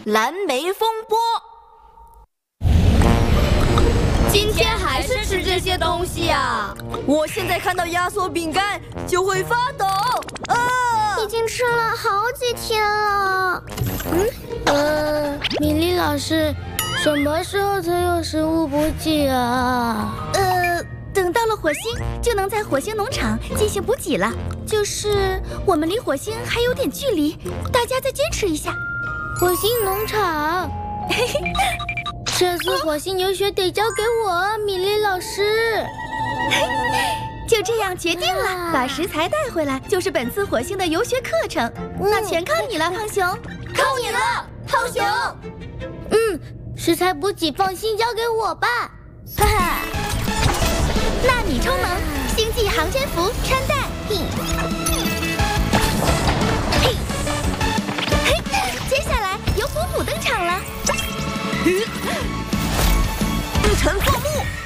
蓝莓风波。今天还是吃这些东西啊！ 我现在看到压缩饼干就会发抖。 已经吃了好几天了。 米莉老师，什么时候才有食物补给啊？ 等到了火星，就能在火星农场进行补给了。就是我们离火星还有点距离，大家再坚持一下。 火星农场，这次火星游学得交给我，米莉老师。 就这样决定了，把食材带回来就是本次火星的游学课程。那全靠你了，胖熊， 靠你了，胖熊。 食材补给放心交给我吧。 哈哈，纳米充能，星际航天服穿戴。接下来由普普登场了。 尘风